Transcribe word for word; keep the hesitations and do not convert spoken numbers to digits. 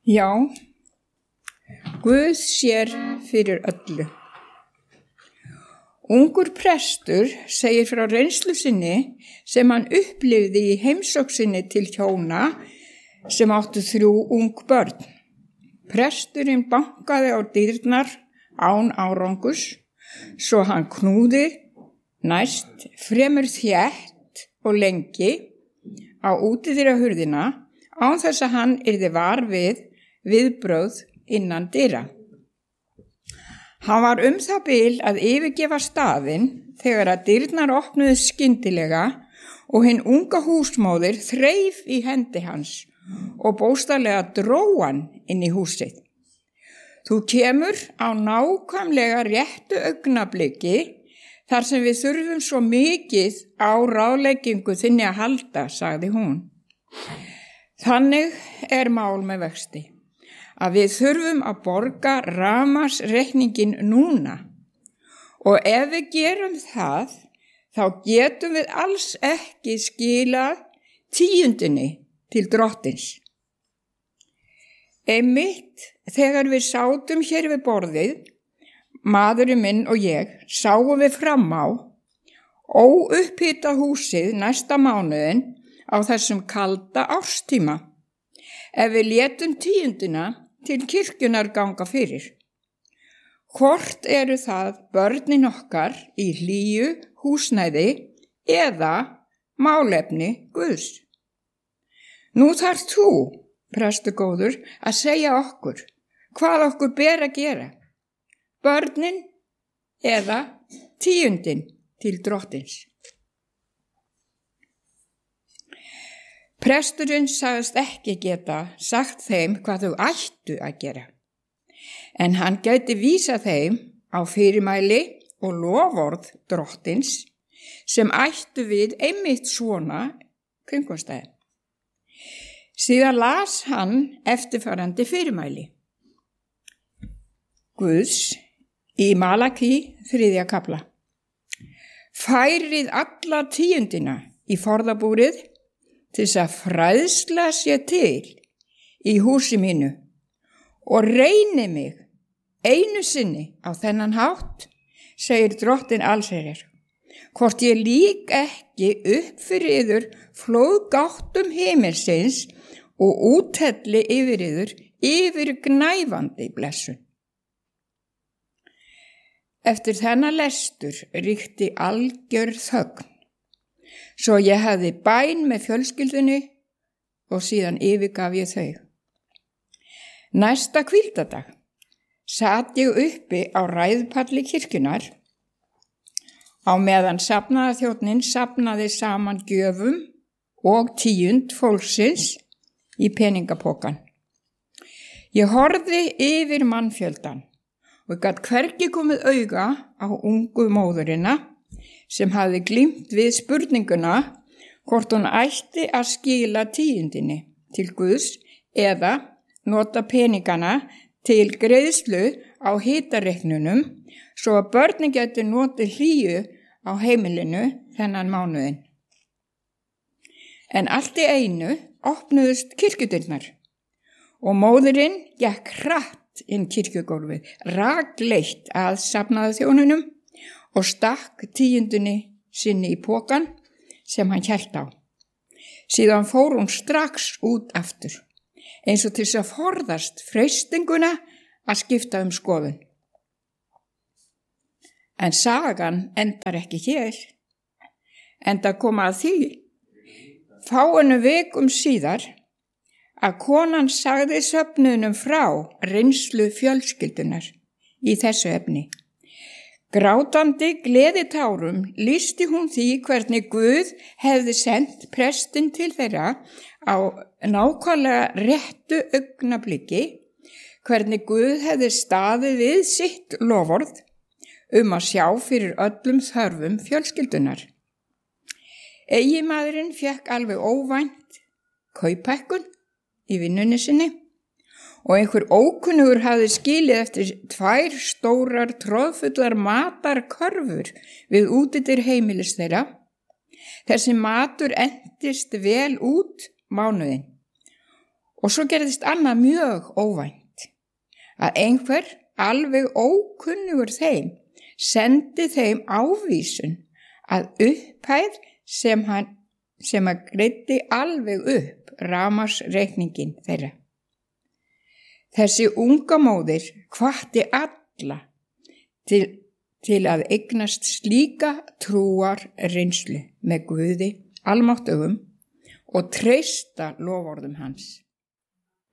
Já, Guð sér fyrir öllu. Ungur prestur segir frá reynslu sinni sem hann upplifði í heimsókn sinni til hjóna sem áttu þrjú ung börn. Presturinn bankaði á dyrnar án árangus, svo hann knúði næst fremur þétt og lengi á útidyrahurðina án þess að hann yrði var við viðbrögð innan dyra. Hann var um það bil að yfirgefa staðinn þegar að dyrnar opnuðu skyndilega og hinn unga húsmóðir þreif í hendi hans og bókstaflega dró hann inn í húsið. Þú kemur á nákvæmlega réttu augnabliki þar sem við þurfum svo mikið á ráðleggingu þinni að halda, sagði hún. Þannig er mál með vexti, að við þurfum að borga rafmagnsreikninginn núna og ef við gerum það, þá getum við alls ekki skilað tíundinni til drottins. Einmitt þegar við sátum hér við borðið, maðurinn minn og ég, sáum við fram á óupphitað húsið næsta mánuðin á þessum kalda árstíma, ef við létum tíundina til kirkjunar ganga fyrir. Hvort eru það börnin okkar í hlýju húsnæði eða málefni Guðs? Nú þarf þú, prestur góður, að segja okkur hvað okkur ber að gera, börnin eða tíundin til drottins. Presturinn sagðist ekki geta sagt þeim hvað þau ættu að gera, en hann gæti vísa þeim á fyrirmæli og loforð drottins sem ættu við einmitt svona kringumstæðum. Síðan las hann eftirfarandi fyrirmæli Guðs í Malaki þriðja kafla. Færið alla tíundina í forðabúrið til þess að fræðsla sé til í húsi mínu og reyni mig einu sinni á þennan hátt, segir drottin allsherjar, hvort ég lík ekki upp fyrir yður flóðgáttum himelsins og úthelli yfir yður yfir gnæfandi blessun. Eftir þennan lestur ríkti algjör þögn, svo ég hafði bæn með fjölskyldunni og síðan yfirgaf ég þau. Næsta hvíldadag sat ég uppi á ræðupalli kirkjunar á meðan safnaðarþjónninn safnaði saman gjöfum og tíund fólksins í peningapokan. Ég horfði yfir mannfjöldan og gat hvergi komið auga á ungu móðurina sem hafði glímt við spurninguna hvort hún ætti að skila tíundinni til Guðs eða nota peningana til greiðslu á hitareiknunum svo að börnin gæti notið hlýju á heimilinu þennan mánuðin. En allt í einu opnuðust kirkjudyrnar og móðurinn gekk hratt inn kirkjugólfið, rakleitt að safnaðarþjónunum og stakk tíundinni sinni í pokan sem hann hélt á. Síðan fór hún strax út aftur, eins og til þess að forðast freistinguna að skipta um skoðun. En sagan endar ekki hér, enda koma að því fáeinu vikum síðar að konan sagði söfnuðnum frá reynslu fjölskyldunar í þessu efni. Grátandi gleðitárum lýsti hún því hvernig Guð hefði sendt prestinn til þeirra á nákvæmlega réttu augnabliki, hvernig Guð hefði staðið við sitt loforð um að sjá fyrir öllum þörfum fjölskyldunar. Eiginmaðurinn fékk alveg óvænt kauphækkun í vinnunni sinni og einhver ókunnugur hafði skilið eftir tvær stórar tróðfullar matarkörfur við útidyr heimilis þeirra. Þessi matur entist vel út mánuðin Og svo gerðist annað mjög óvænt, að einhver alveg ókunnugur þeim sendi þeim ávísun að upphæð sem hann sem að greiddi alveg upp rafmagnsreikningin þeirra. Þessi unga móðir hvatti alla til, til að eignast slíka trúar reynslu með Guði almáttugum og treysta loforðum hans.